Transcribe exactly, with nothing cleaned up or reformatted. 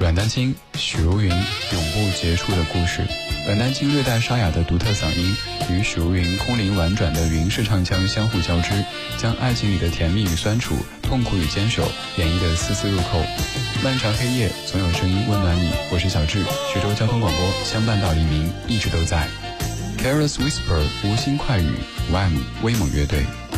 阮丹青、许茹芸永不结束的故事。阮丹青略带沙哑的独特嗓音与许茹芸空灵婉转的云式唱腔相互交织，将爱情里的甜蜜与酸楚、痛苦与坚守演绎得丝丝入扣。漫长黑夜总有声音温暖你，我是小智，徐州交通广播相伴到黎明，一直都在。Careless Whisper 无心快语 ，Wham 威猛乐队。